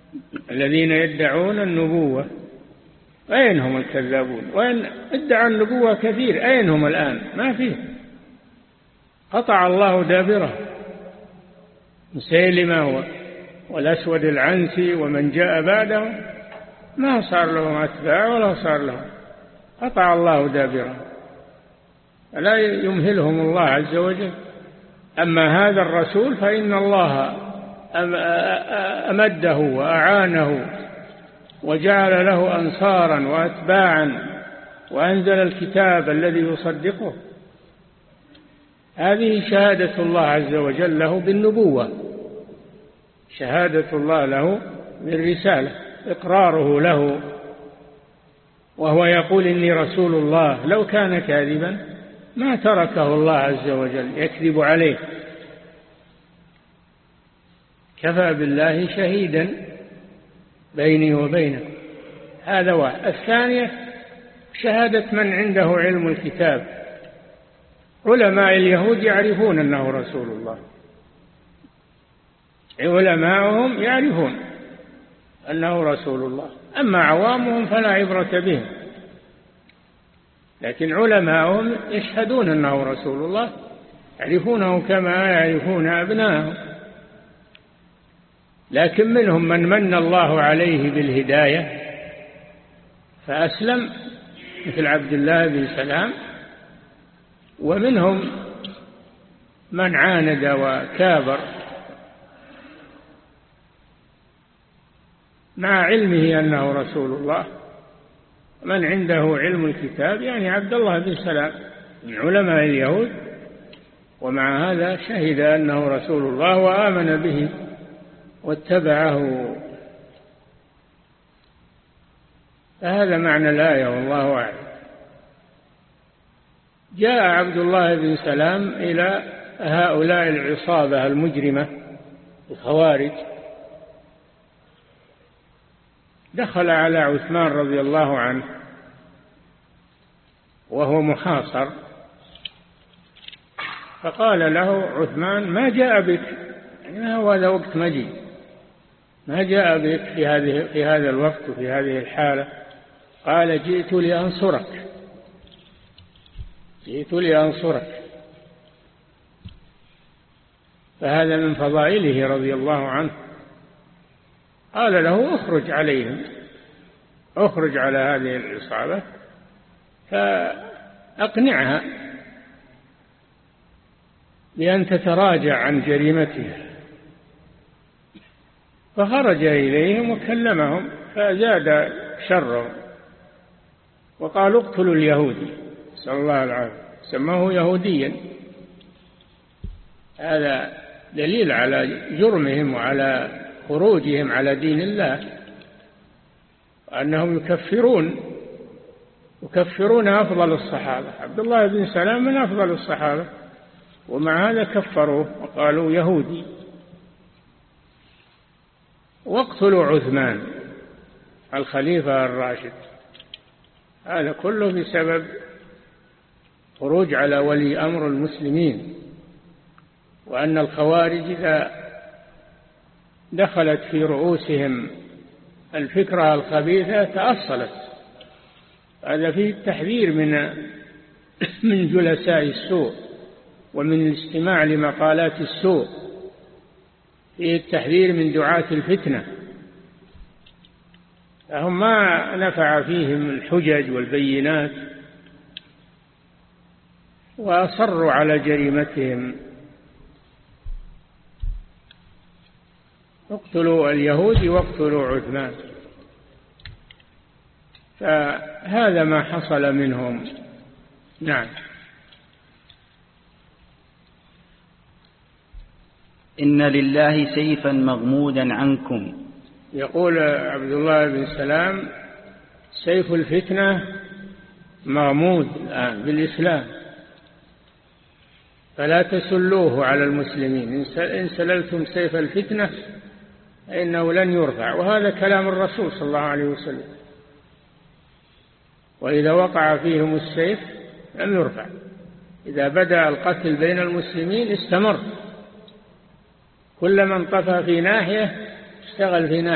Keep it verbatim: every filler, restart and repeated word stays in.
الذين يدعون النبوة أين هم الكذابون؟ وإن ادعى النبوة كثير أين هم الآن؟ ما فيه. قطع الله دابره. مسيلمة والأسود العنسي ومن جاء بعده ما صار لهم أتباع ولا صار لهم، قطع الله دابره، لا يمهلهم الله عز وجل. أما هذا الرسول فإن الله أمده وأعانه وجعل له أنصارا وأتباعا وأنزل الكتاب الذي يصدقه. هذه شهادة الله عز وجل له بالنبوة، شهادة الله له بالرسالة، إقراره له، وهو يقول إني رسول الله. لو كان كاذبا ما تركه الله عز وجل يكذب عليه. كفى بالله شهيدا بيني وبينه. هذا واحد. الثانية شهادة من عنده علم الكتاب. علماء اليهود يعرفون أنه رسول الله، علماءهم يعرفون أنه رسول الله، أما عوامهم فلا عبرة بهم، لكن علماءهم يشهدون أنه رسول الله، يعرفونه كما يعرفون أبنائهم. لكن منهم من من الله عليه بالهداية فأسلم مثل عبد الله بن سلام، ومنهم من عاند وكابر مع علمه أنه رسول الله. من عنده علم الكتاب يعني عبد الله بن سلام من علماء اليهود، ومع هذا شهد أنه رسول الله وآمن به واتبعه. فهذا معنى الآية والله أعلم. جاء عبد الله بن سلام إلى هؤلاء العصابة المجرمة الخوارج، دخل على عثمان رضي الله عنه وهو محاصر، فقال له عثمان ما جاء بك، يعني هو هذا وقت مجيء، ما جاء بك في هذه في هذا الوقت وفي هذه الحالة. قال جئت لأنصرك، جئت لأنصرك. فهذا من فضائله رضي الله عنه. قال له اخرج عليهم، اخرج على هذه العصابة فأقنعها بأن تتراجع عن جريمتها. فخرج إليهم وكلمهم فزاد شرهم وقالوا اقتلوا اليهودي، نسأل الله العافية، سماه يهوديا. هذا دليل على جرمهم وعلى خروجهم على دين الله، وأنهم يكفرون يكفرون أفضل الصحابة. عبد الله بن سلام من أفضل الصحابة، ومع هذا كفروه وقالوا يهودي. واقتلوا عثمان الخليفة الراشد. هذا كله بسبب خروج على ولي أمر المسلمين، وأن الخوارج إذا دخلت في رؤوسهم الفكرة الخبيثة تأصلت. هذا فيه التحذير من من جلساء السوء ومن الاستماع لمقالات السوء، فيه التحذير من دعاة الفتنة. فهم ما نفع فيهم الحجج والبينات وأصروا على جريمتهم. اقتلوا اليهود واقتلوا عثمان. فهذا ما حصل منهم. نعم. إن لله سيفا مغمودا عنكم. يقول عبد الله بن سلام سيف الفتنة مغمود الآن بالإسلام، فلا تسلوه على المسلمين. إن سللتم سيف الفتنة فإنه لن يرفع. وهذا كلام الرسول صلى الله عليه وسلم. وإذا وقع فيهم السيف لم يرفع. إذا بدأ القتل بين المسلمين استمر، كلما انطفى في ناحية اشتغل في ناحية.